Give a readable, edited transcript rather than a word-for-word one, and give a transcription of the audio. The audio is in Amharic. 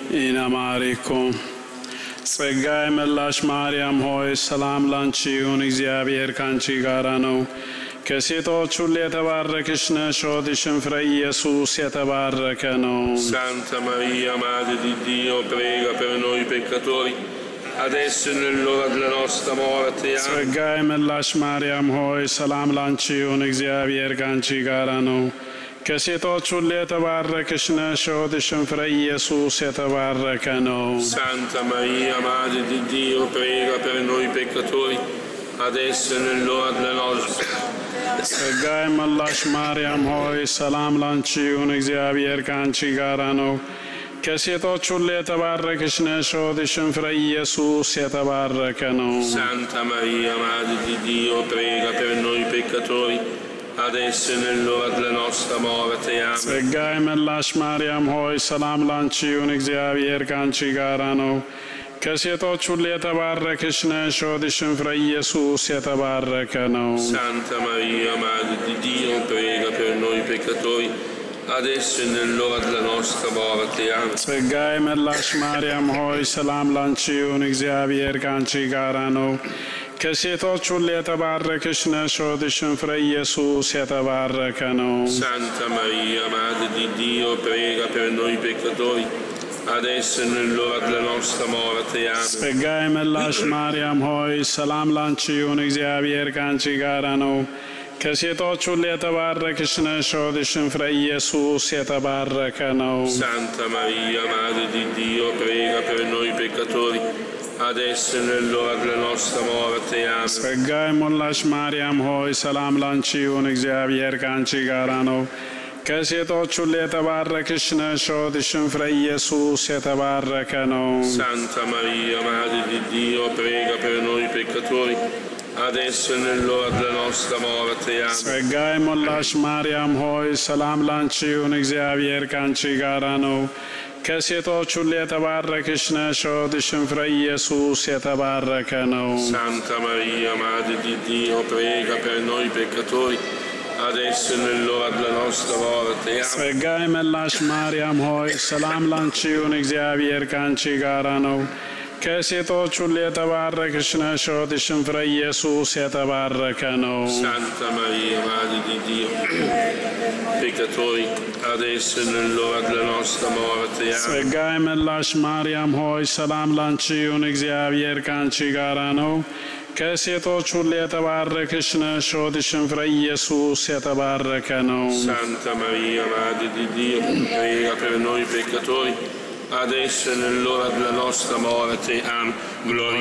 ኢናማሪኮ ጸጋ የመላሽ ማርያም ሆይ ሰላም ላንቺ ይሁን፣ እግዚአብሔር ካንቺ ጋር ነው። ከሴቶች ሁሉ የተባረክሽ ነሽ፣ ሆድሽም ፍሬ ኢየሱስ የተባረከ ነው። Santa Maria, Madre di Dio, prega per noi peccatori, adesso e nell'ora della nostra morte. ጸጋ የመላሽ ማርያም ሆይ ሰላም ላንቺ ይሁን፣ እግዚአብሔር ካንቺ ጋር ነው። ከሴቶች ሁሉ የተባረክሽ ነሽ፣ ሆድሽም ፍሬ ኢየሱስ የተባረከ ነው። Santa Maria, Madre di Dio, prega per noi peccatori, adesso e nell'ora della nostra morte. ጸጋ የመላሽ ማርያም ሆይ ሰላም ላንቺ ይሁን፣ እግዚአብሔር ካንቺ ጋር ነው። ከሴቶች ሁሉ የተባረክሽ ነሽ፣ ሆድሽም ፍሬ ኢየሱስ የተባረከ ነው። Santa Maria, Madre di Dio, prega per noi peccatori, adesso e nell'ora della nostra morte. Amen. ጸጋ የመላሽ ማርያም ሆይ ሰላም ላንቺ ይሁን፣ እግዚአብሔር ካንቺ ጋር ነው። ከሴቶች ሁሉ የተባረክሽ ነሽ፣ ሆድሽም ፍሬ ኢየሱስ የተባረከ ነው። Santa Maria, Madre di Dio, prega per noi peccatori, adesso e nell'ora della nostra morte. Amen. ጸጋ የመላሽ ማርያም ሆይ ሰላም ላንቺ ይሁን፣ እግዚአብሔር ካንቺ ጋር ነው። ከሴቶች ሁሉ የተባረክሽ ነሽ፣ ሆድሽም ፍሬ ኢየሱስ የተባረከ ነው። Santa Maria, Madre di Dio, prega per noi peccatori, adesso e nell'ora della nostra morte. Amen. ጸጋ የመላሽ ማርያም ሆይ ሰላም ላንቺ ይሁን፣ እግዚአብሔር ካንቺ ጋር ነው። ከሴቶች ሁሉ የተባረክሽ ነሽ፣ ሆድሽም ፍሬ ኢየሱስ የተባረከ ነው። Santa Maria, Madre di Dio, prega per noi peccatori, adesso e nell'ora della nostra morte. Amen. ጸጋ የሞላሽ ማርያም ሆይ ሰላም ላንቺ ይሁን፣ እግዚአብሔር ካንቺ ጋር ነው። ከሴቶች ሁሉ የተባረክሽ ነሽ፣ ሆድሽም ፍሬ ኢየሱስ የተባረከ ነው። Santa Maria, Madre di Dio, prega per noi peccatori, adesso e nell'ora della nostra morte. Amen. ጸጋ የሞላሽ ማርያም ሆይ ሰላም ላንቺ ይሁን፣ እግዚአብሔር ካንቺ ጋር ነው። ከሴቶች ሁሉ የተባረክሽ ነሽ፣ ሆድሽም ፍሬ ኢየሱስ የተባረከ ነው። Santa Maria, Madre di Dio, prega per noi peccatori, adesso e nell'ora della nostra morte. Amen. ጸጋ የመላሽ ማርያም ሆይ ሰላም ላንቺ ይሁን፣ እግዚአብሔር ካንቺ ጋር ነው። ከሴቶች ሁሉ የተባረክሽ ነሽ፣ ሆድሽም ፍሬ ኢየሱስ የተባረከ ነው። Santa Maria, Madre di Dio, peccatori, adesso e nell'ora della nostra morte. Amen. ጸጋ የመላሽ ማርያም ሆይ ሰላም ላንቺ ይሁን፣ እግዚአብሔር ካንቺ ጋር ነው። ከሴቶች ሁሉ የተባረክሽ ነሽ፣ ሆድሽም ፍሬ ኢየሱስ የተባረከ ነው። Santa Maria, Madre di Dio, prega per noi peccatori, adesso e nell'ora della nostra morte. Amen. Gloria